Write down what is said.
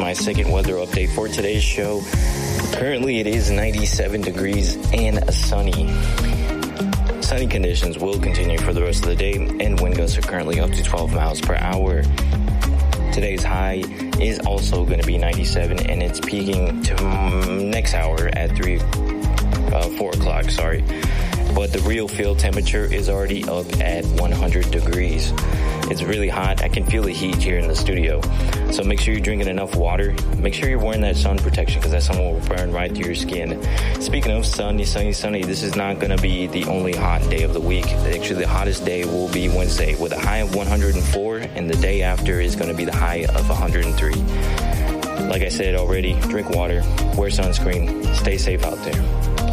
my second weather update for today's show. Currently, it is 97 degrees and sunny. Sunny conditions will continue for the rest of the day, and wind gusts are currently up to 12 miles per hour. Today's high is also going to be 97, and it's peaking to next hour at 4 o'clock, But the real field temperature is already up at 100 degrees. It's really hot. I can feel the heat here in the studio. So make sure you're drinking enough water. Make sure you're wearing that sun protection because that sun will burn right through your skin. Speaking of sunny, this is not going to be the only hot day of the week. Actually, the hottest day will be Wednesday with a high of 104, and the day after is going to be the high of 103. Like I said already, drink water, wear sunscreen, stay safe out there.